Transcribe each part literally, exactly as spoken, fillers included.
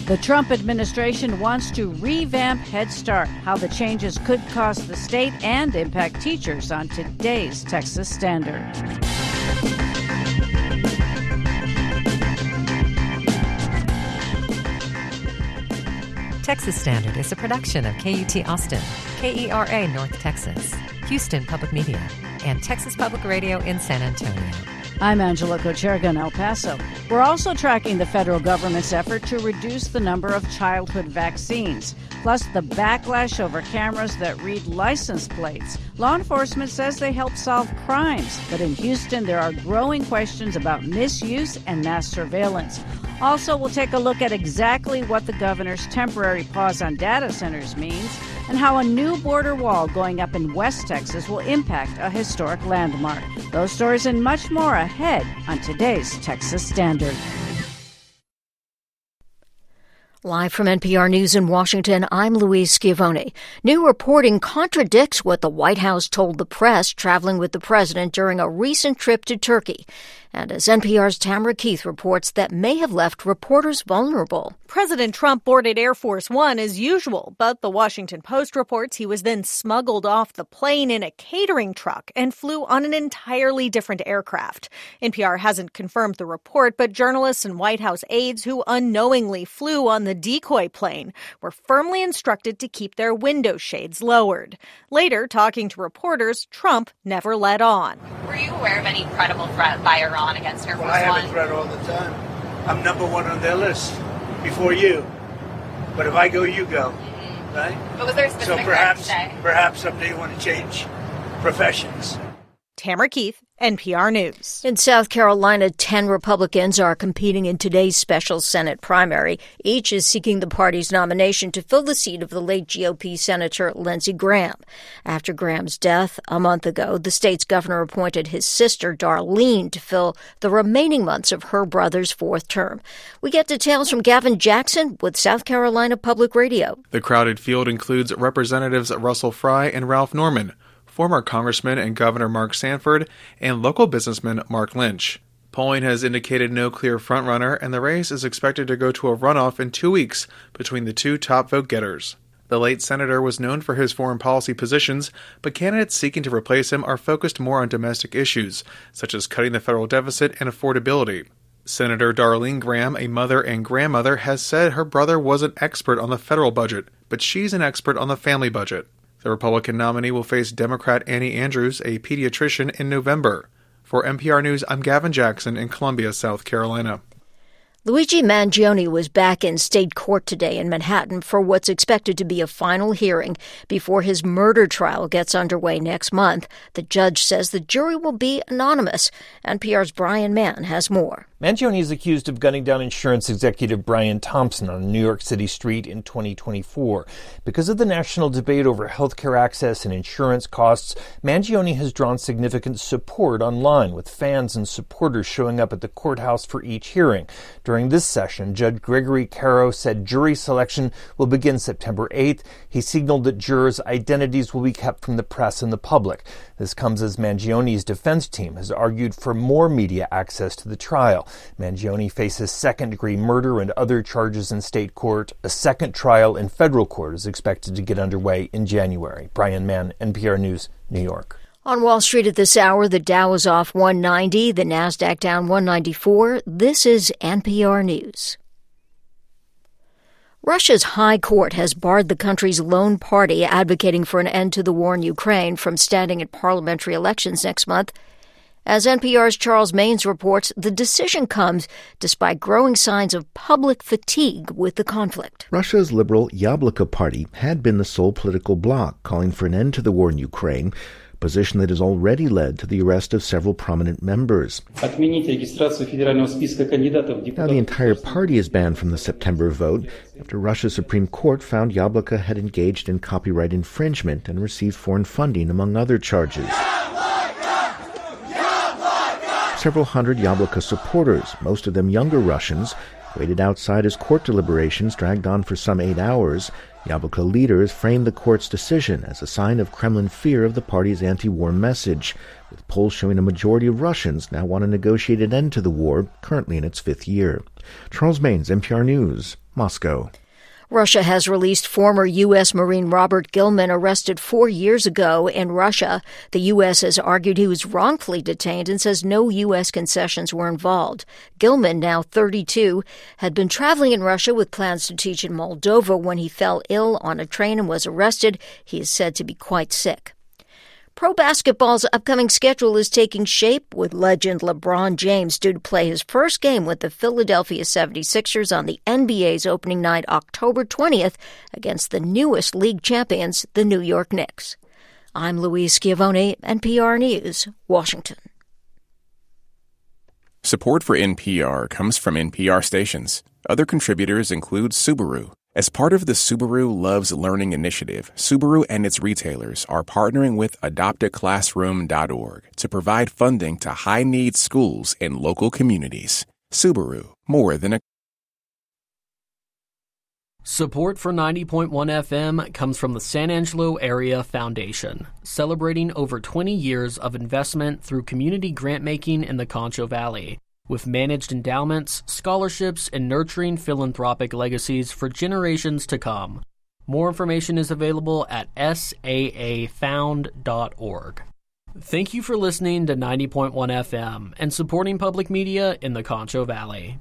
The Trump administration wants to revamp Head Start, how the changes could cost the state and impact teachers on today's Texas Standard. Texas Standard is a production of K U T Austin, K E R A North Texas, Houston Public Media, and Texas Public Radio in San Antonio. I'm Angela Kocherga in El Paso. We're also tracking the federal government's effort to reduce the number of childhood vaccines, plus the backlash over cameras that read license plates. Law enforcement says they help solve crimes, but in Houston there are growing questions about misuse and mass surveillance. Also, we'll take a look at exactly what the governor's temporary pause on data centers means and how a new border wall going up in West Texas will impact a historic landmark. Those stories and much more ahead on today's Texas Standard. Live from N P R News in Washington, I'm Louise Schiavone. New reporting contradicts what the White House told the press traveling with the president during a recent trip to Turkey. And as N P R's Tamara Keith reports, that may have left reporters vulnerable. President Trump boarded Air Force One as usual, but the Washington Post reports he was then smuggled off the plane in a catering truck and flew on an entirely different aircraft. N P R hasn't confirmed the report, but journalists and White House aides who unknowingly flew on the decoy plane were firmly instructed to keep their window shades lowered. Later, talking to reporters, Trump never let on. Were you aware of any credible threat by Iran against Air Force Well, I have One? a threat all the time. I'm number one on their list before you. But if I go, you go. Mm-hmm. Right? But was there a specific so perhaps, today? perhaps someday you want to change professions. Tamara Keith, N P R News. In South Carolina, ten Republicans are competing in today's special Senate primary. Each is seeking the party's nomination to fill the seat of the late G O P Senator Lindsey Graham. After Graham's death a month ago, the state's governor appointed his sister, Darlene, to fill the remaining months of her brother's fourth term. We get details from Gavin Jackson with South Carolina Public Radio. The crowded field includes Representatives Russell Fry and Ralph Norman, former Congressman and Governor Mark Sanford, and local businessman Mark Lynch. Polling has indicated no clear frontrunner, and the race is expected to go to a runoff in two weeks between the two top vote-getters. The late senator was known for his foreign policy positions, but candidates seeking to replace him are focused more on domestic issues, such as cutting the federal deficit and affordability. Senator Darlene Graham, a mother and grandmother, has said her brother was an expert on the federal budget, but she's an expert on the family budget. The Republican nominee will face Democrat Annie Andrews, a pediatrician, in November. For N P R News, I'm Gavin Jackson in Columbia, South Carolina. Luigi Mangione was back in state court today in Manhattan for what's expected to be a final hearing before his murder trial gets underway next month. The judge says the jury will be anonymous. N P R's Brian Mann has more. Mangione is accused of gunning down insurance executive Brian Thompson on a New York City street in twenty twenty-four. Because of the national debate over health care access and insurance costs, Mangione has drawn significant support online, with fans and supporters showing up at the courthouse for each hearing. During this session, Judge Gregory Caro said jury selection will begin September eighth. He signaled that jurors' identities will be kept from the press and the public. This comes as Mangione's defense team has argued for more media access to the trial. Mangione faces second-degree murder and other charges in state court. A second trial in federal court is expected to get underway in January. Brian Mann, N P R News, New York. On Wall Street at this hour, the Dow is off one ninety, the Nasdaq down one ninety-four. This is N P R News. Russia's high court has barred the country's lone party advocating for an end to the war in Ukraine from standing in parliamentary elections next month. As N P R's Charles Maynes reports, the decision comes despite growing signs of public fatigue with the conflict. Russia's liberal Yabloko party had been the sole political bloc calling for an end to the war in Ukraine, a position that has already led to the arrest of several prominent members. Now the entire party is banned from the September vote after Russia's Supreme Court found Yabloko had engaged in copyright infringement and received foreign funding, among other charges. Several hundred Yabloko supporters, most of them younger Russians, waited outside as court deliberations dragged on for some eight hours. Yabloko leaders framed the court's decision as a sign of Kremlin fear of the party's anti-war message, with polls showing a majority of Russians now want a negotiated end to the war, currently in its fifth year. Charles Maines, N P R News, Moscow. Russia has released former U S Marine Robert Gilman, arrested four years ago in Russia. The U S has argued he was wrongfully detained and says no U S concessions were involved. Gilman, now thirty-two, had been traveling in Russia with plans to teach in Moldova when he fell ill on a train and was arrested. He is said to be quite sick. Pro basketball's upcoming schedule is taking shape, with legend LeBron James due to play his first game with the Philadelphia seventy-sixers on the N B A's opening night, October twentieth, against the newest league champions, the New York Knicks. I'm Louise Schiavone, N P R News, Washington. Support for N P R comes from N P R stations. Other contributors include Subaru. As part of the Subaru Loves Learning initiative, Subaru and its retailers are partnering with adopt a classroom dot org to provide funding to high-need schools in local communities. Subaru, more than a... Support for ninety point one F M comes from the San Angelo Area Foundation, celebrating over twenty years of investment through community grant-making in the Concho Valley, with managed endowments, scholarships, and nurturing philanthropic legacies for generations to come. More information is available at S A A found dot org. Thank you for listening to ninety point one F M and supporting public media in the Concho Valley.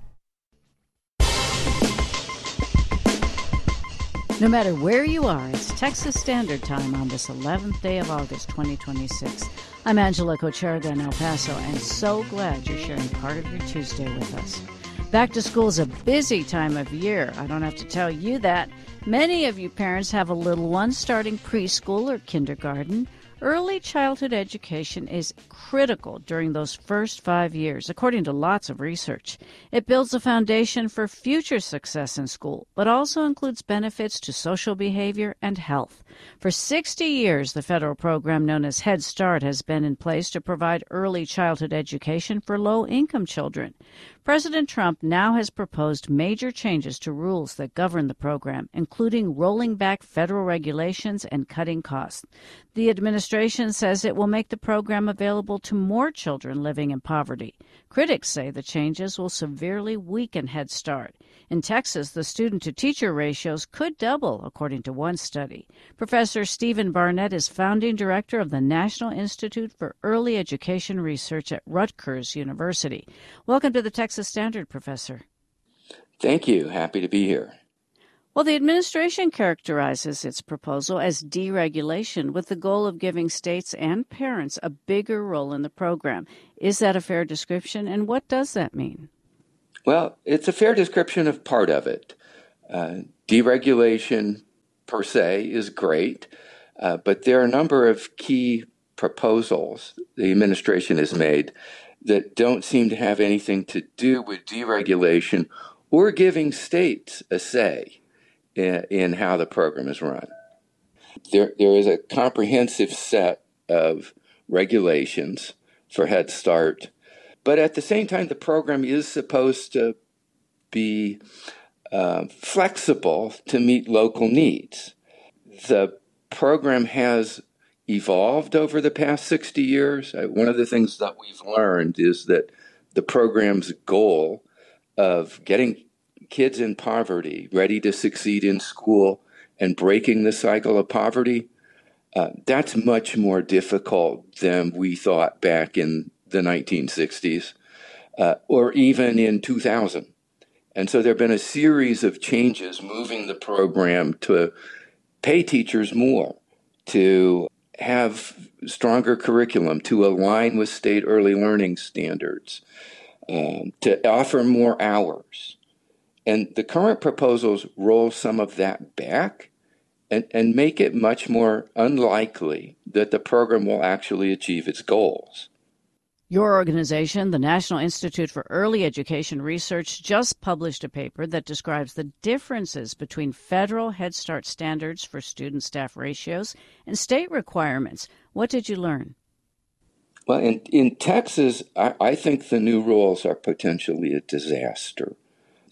No matter where you are, it's Texas Standard Time on this eleventh day of August, twenty twenty-six. I'm Angela Kocherga in El Paso, and so glad you're sharing part of your Tuesday with us. Back to school is a busy time of year. I don't have to tell you that. Many of you parents have a little one starting preschool or kindergarten. Early childhood education is critical during those first five years, according to lots of research. It builds a foundation for future success in school, but also includes benefits to social behavior and health. For sixty years, the federal program known as Head Start has been in place to provide early childhood education for low-income children. President Trump now has proposed major changes to rules that govern the program, including rolling back federal regulations and cutting costs. The administration says it will make the program available to more children living in poverty. Critics say the changes will severely weaken Head Start. In Texas, the student-to-teacher ratios could double, according to one study. Professor Stephen Barnett is founding director of the National Institute for Early Education Research at Rutgers University. Welcome to the Texas Standard, Professor. Thank you. Happy to be here. Well, the administration characterizes its proposal as deregulation with the goal of giving states and parents a bigger role in the program. Is that a fair description, and what does that mean? Well, it's a fair description of part of it. Uh, deregulation per se is great, uh, but there are a number of key proposals the administration has made that don't seem to have anything to do with deregulation or giving states a say in, in how the program is run. There, there is a comprehensive set of regulations for Head Start, but at the same time, the program is supposed to be uh, flexible to meet local needs. The program has evolved over the past sixty years. One of the things that we've learned is that the program's goal of getting kids in poverty ready to succeed in school and breaking the cycle of poverty, uh, that's much more difficult than we thought back in the nineteen sixties uh, or even in two thousand. And so there have been a series of changes moving the program to pay teachers more, to have stronger curriculum, to align with state early learning standards, um, to offer more hours. And the current proposals roll some of that back and, and make it much more unlikely that the program will actually achieve its goals. Your organization, the National Institute for Early Education Research, just published a paper that describes the differences between federal Head Start standards for student-staff ratios and state requirements. What did you learn? Well, in, in Texas, I, I think the new rules are potentially a disaster.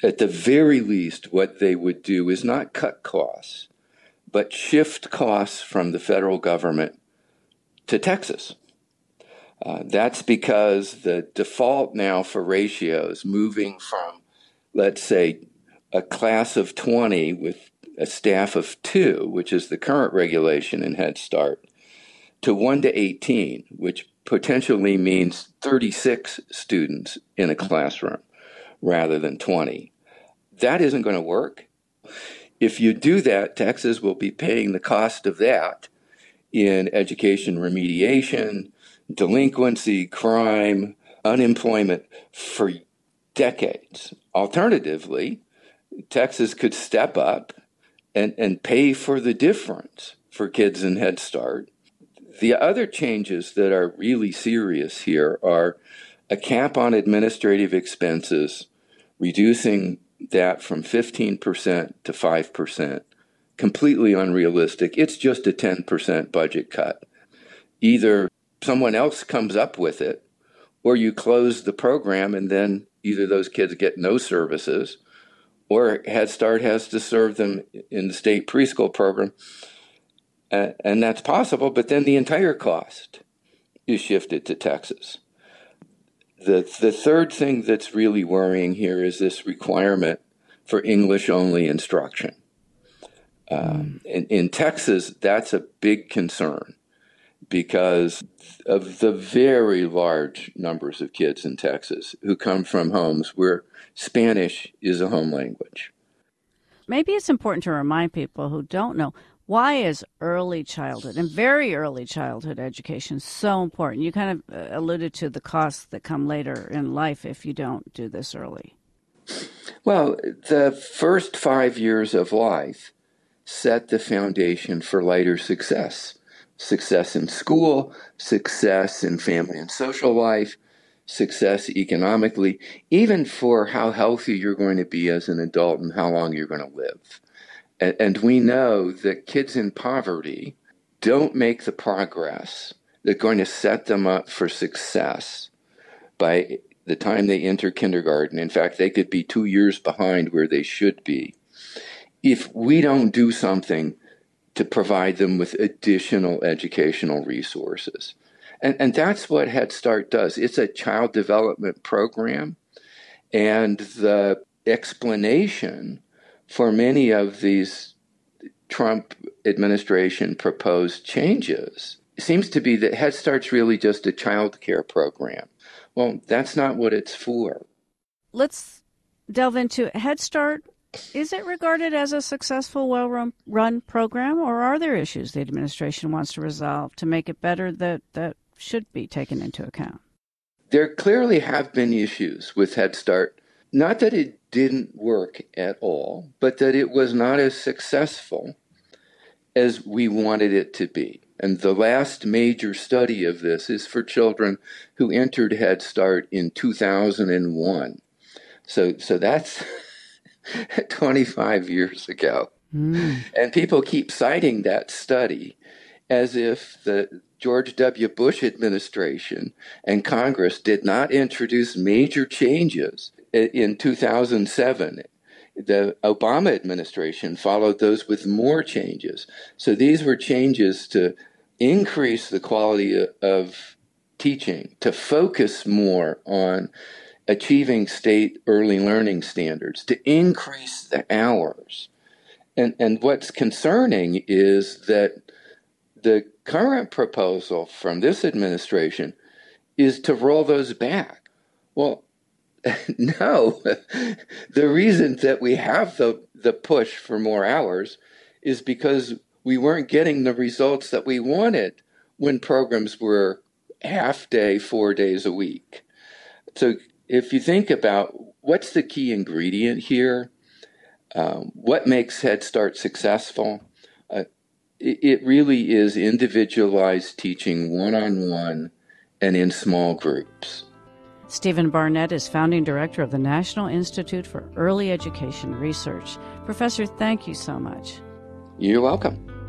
At the very least, what they would do is not cut costs, but shift costs from the federal government to Texas. Uh, that's because the default now for ratios moving from, let's say, a class of twenty with a staff of two, which is the current regulation in Head Start, to one to eighteen, which potentially means thirty-six students in a classroom rather than twenty. That isn't going to work. If you do that, Texas will be paying the cost of that in education remediation, delinquency, crime, unemployment for decades. Alternatively, Texas could step up and, and pay for the difference for kids in Head Start. The other changes that are really serious here are a cap on administrative expenses, reducing that from fifteen percent to five percent. Completely unrealistic. It's just a ten percent budget cut. Either someone else comes up with it, or you close the program and then either those kids get no services, or Head Start has to serve them in the state preschool program. Uh, and that's possible, but then the entire cost is shifted to Texas. The, the third thing that's really worrying here is this requirement for English-only instruction. Um, in, in Texas, that's a big concern because of the very large numbers of kids in Texas who come from homes where Spanish is a home language. Maybe it's important to remind people who don't know, why is early childhood and very early childhood education so important? You kind of alluded to the costs that come later in life if you don't do this early. Well, the first five years of life set the foundation for later success. Success in school, success in family and social life, success economically, even for how healthy you're going to be as an adult and how long you're going to live. And, and we know that kids in poverty don't make the progress that's going to set them up for success by the time they enter kindergarten. In fact, they could be two years behind where they should be if we don't do something to provide them with additional educational resources. And, and that's what Head Start does. It's a child development program, and the explanation for many of these Trump administration proposed changes seems to be that Head Start's really just a child care program. Well, that's not what it's for. Let's delve into Head Start. Is it regarded as a successful, well-run run program, or are there issues the administration wants to resolve to make it better that, that should be taken into account? There clearly have been issues with Head Start. Not that it didn't work at all, but that it was not as successful as we wanted it to be. And the last major study of this is for children who entered Head Start in two thousand one. So, so that's twenty-five years ago. Mm. And people keep citing that study as if the George W. Bush administration and Congress did not introduce major changes in two thousand seven. The Obama administration followed those with more changes. So these were changes to increase the quality of teaching, to focus more on achieving state early learning standards, to increase the hours. And, and what's concerning is that the current proposal from this administration is to roll those back. Well, no. The reason that we have the, the push for more hours is because we weren't getting the results that we wanted when programs were half day, four days a week. So if you think about what's the key ingredient here, um, what makes Head Start successful, uh, it, it really is individualized teaching one-on-one and in small groups. Stephen Barnett is founding director of the National Institute for Early Education Research. Professor, thank you so much. You're welcome.